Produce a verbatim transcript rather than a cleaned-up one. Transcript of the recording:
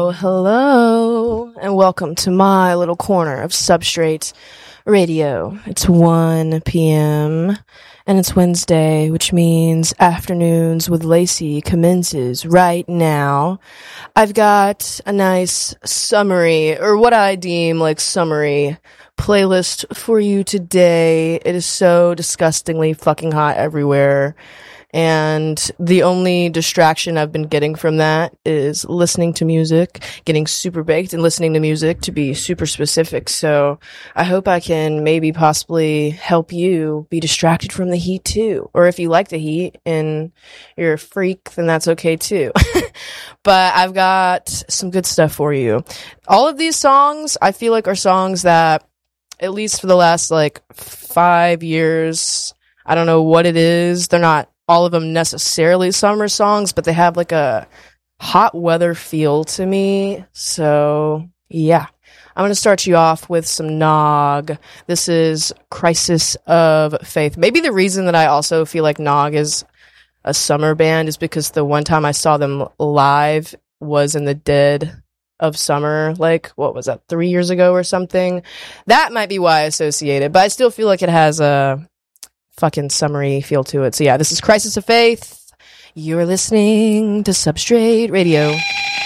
Hello, and welcome to my little corner of Substrate Radio. It's one p.m. and it's Wednesday, which means Afternoons with Lacey commences right now. I've got a nice summary, or what I deem like summary, playlist for you today. It is so disgustingly fucking hot everywhere. And the only distraction I've been getting from that is listening to music, getting super baked and listening to music, to be super specific. So I hope I can maybe possibly help you be distracted from the heat too. Or if you like the heat and you're a freak, then that's okay too. But I've got some good stuff for you. All of these songs, I feel like, are songs that, at least for the last like five years, I don't know what it is. They're not all of them necessarily summer songs, but they have like a hot weather feel to me. So yeah, I'm going to start you off with some Nog. This is Crisis of Faith. Maybe the reason that I also feel like Nog is a summer band is because the one time I saw them live was in the dead of summer, like, what was that, three years ago or something? That might be why I associate it, but I still feel like it has a fucking summery feel to it. So yeah, this is Crisis of Faith. You're listening to Substrate Radio.